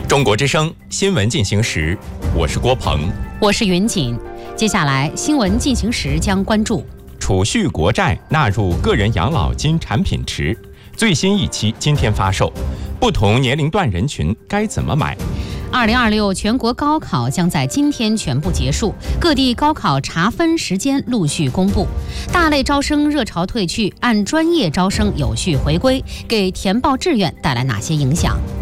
中国之声新闻进行时，我是郭鹏， 我是云锦。接下来新闻进行时将关注： 储蓄国债纳入个人养老金产品池，最新一期今天发售，不同年龄段人群该怎么买 ？2026全国高考将在今天全部结束，各地高考查分时间陆续公布。大类招生热潮退去，按专业招生有序回归，给填报志愿带来哪些影响？